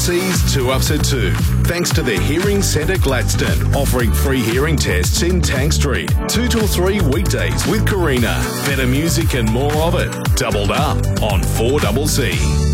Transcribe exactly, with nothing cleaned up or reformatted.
C's two upset two. Thanks to the Hearing Centre Gladstone, offering free hearing tests in Tank Street. two till three weekdays with Karina. Better music and more of it. Doubled up on four C C.